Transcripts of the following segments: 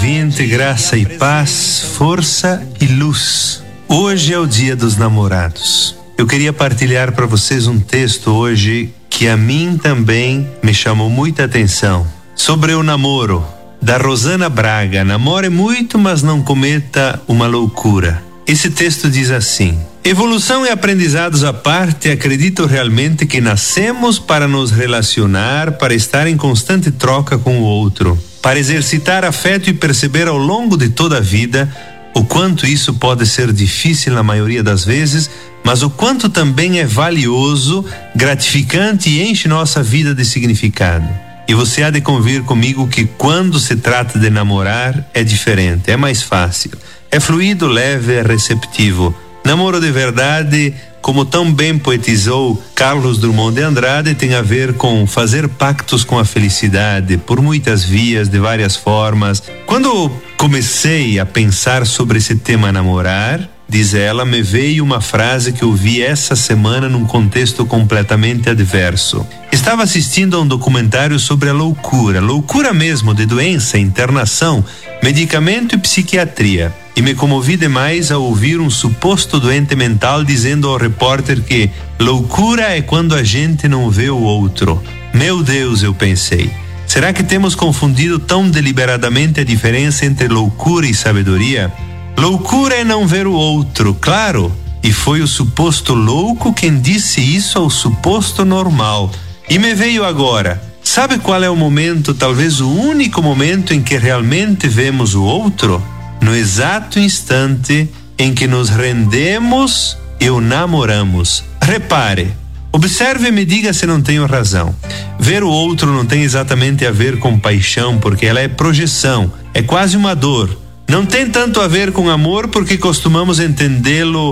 ouvinte, graça e paz, força e luz. Hoje é o dia dos namorados. Eu queria partilhar para vocês um texto hoje que a mim também me chamou muita atenção. Sobre o namoro, da Rosana Braga. Namore muito, mas não cometa uma loucura. Esse texto diz assim: evolução e aprendizados à parte, acredito realmente que nascemos para nos relacionar, para estar em constante troca com o outro, para exercitar afeto e perceber ao longo de toda a vida o quanto isso pode ser difícil na maioria das vezes, mas o quanto também é valioso, gratificante e enche nossa vida de significado. E você há de convir comigo que quando se trata de namorar é diferente, é mais fácil. É fluido, leve, é receptivo. Namoro de verdade, como tão bem poetizou Carlos Drummond de Andrade, tem a ver com fazer pactos com a felicidade, por muitas vias, de várias formas. Quando comecei a pensar sobre esse tema namorar, diz ela, me veio uma frase que eu vi essa semana num contexto completamente adverso. Estava assistindo a um documentário sobre a loucura mesmo, de doença, internação, medicamento e psiquiatria. E me comovi demais ao ouvir um suposto doente mental dizendo ao repórter que loucura é quando a gente não vê o outro. Meu Deus, eu pensei. Será que temos confundido tão deliberadamente a diferença entre loucura e sabedoria? Loucura é não ver o outro, claro. E foi o suposto louco quem disse isso ao suposto normal. E me veio agora. Sabe qual é o momento, talvez o único momento em que realmente vemos o outro? No exato instante em que nos rendemos e o namoramos. Repare, observe e me diga se não tenho razão. Ver o outro não tem exatamente a ver com paixão, porque ela é projeção, é quase uma dor. Não tem tanto a ver com amor, porque costumamos entendê-lo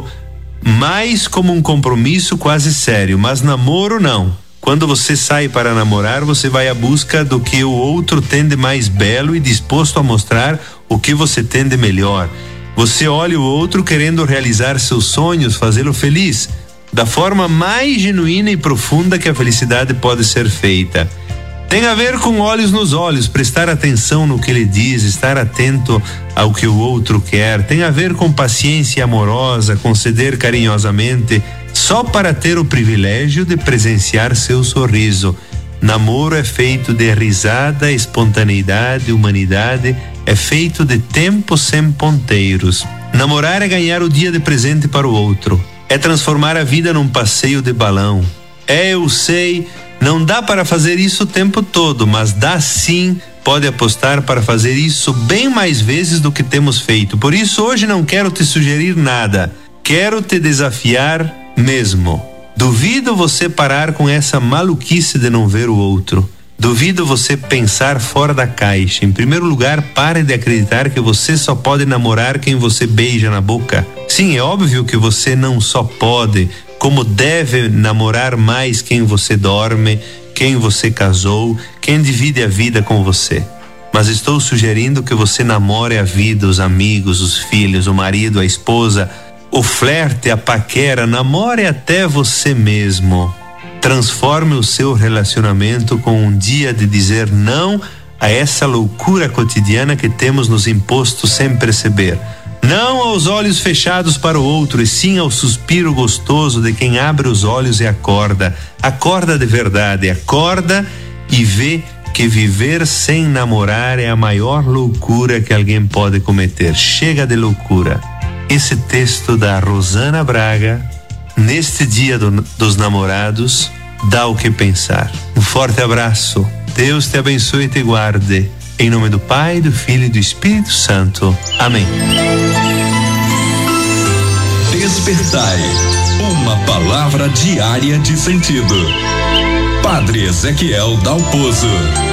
mais como um compromisso quase sério, mas namoro não. Quando você sai para namorar, você vai à busca do que o outro tem de mais belo e disposto a mostrar o que você tem de melhor. Você olha o outro querendo realizar seus sonhos, fazê-lo feliz, da forma mais genuína e profunda que a felicidade pode ser feita. Tem a ver com olhos nos olhos, prestar atenção no que ele diz, estar atento ao que o outro quer. Tem a ver com paciência amorosa, conceder carinhosamente, só para ter o privilégio de presenciar seu sorriso. Namoro é feito de risada, espontaneidade, humanidade, é feito de tempo sem ponteiros. Namorar é ganhar o dia de presente para o outro, é transformar a vida num passeio de balão. Eu sei, não dá para fazer isso o tempo todo, mas dá sim, pode apostar para fazer isso bem mais vezes do que temos feito. Por isso hoje não quero te sugerir nada, quero te desafiar mesmo. Duvido você parar com essa maluquice de não ver o outro. Duvido você pensar fora da caixa. Em primeiro lugar, pare de acreditar que você só pode namorar quem você beija na boca. Sim, é óbvio que você não só pode, como deve namorar mais quem você dorme, quem você casou, quem divide a vida com você. Mas estou sugerindo que você namore a vida, os amigos, os filhos, o marido, a esposa, o flerte, a paquera, namore até você mesmo. Transforme o seu relacionamento com um dia de dizer não a essa loucura cotidiana que temos nos imposto sem perceber. Não aos olhos fechados para o outro, e sim ao suspiro gostoso de quem abre os olhos e acorda. Acorda de verdade, acorda e vê que viver sem namorar é a maior loucura que alguém pode cometer. Chega de loucura. Esse texto da Rosana Braga, neste dia dos namorados, dá o que pensar. Um forte abraço. Deus te abençoe e te guarde. Em nome do Pai, do Filho e do Espírito Santo. Amém. Despertai. Uma palavra diária de sentido. Padre Ezequiel Dalpozo.